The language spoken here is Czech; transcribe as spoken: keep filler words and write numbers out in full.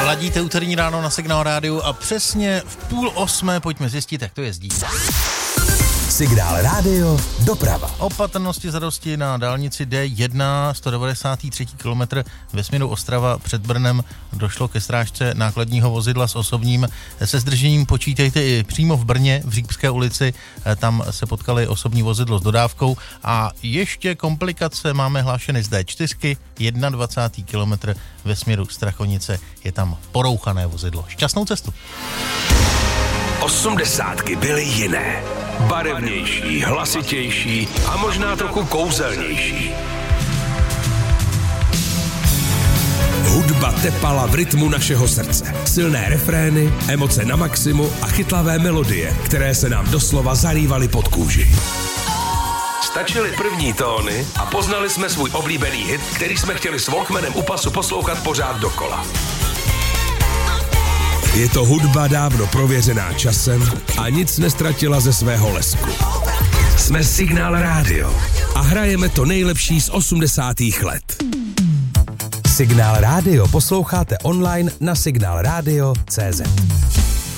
Ladíte úterní ráno na Signál rádiu a přesně v půl osmé pojďme zjistit, jak to jezdí. Signál rádio, doprava. Opatrnosti zadosti na dálnici D jedna, sto devadesát tři kilometr ve směru Ostrava před Brnem došlo ke srážce nákladního vozidla s osobním. Se zdržením počítejte i přímo v Brně, v Řípské ulici, tam se potkali osobní vozidlo s dodávkou a ještě komplikace máme hlášeny z D čtyři, dvacet jedna kilometr ve směru Strachonice, je tam porouchané vozidlo. Šťastnou cestu. Osmdesátky byly jiné. Barevnější, hlasitější a možná trochu kouzelnější. Hudba tepala v rytmu našeho srdce. Silné refrény, emoce na maximu a chytlavé melodie, které se nám doslova zalívaly pod kůži. Stačily první tóny a poznali jsme svůj oblíbený hit, který jsme chtěli s Walkmanem u pasu poslouchat pořád dokola. Je to hudba dávno prověřená časem a nic nestratila ze svého lesku. Jsme Signál rádio a hrajeme to nejlepší z osmdesátých let. Signál rádio posloucháte online na signál radio tečka cé zet.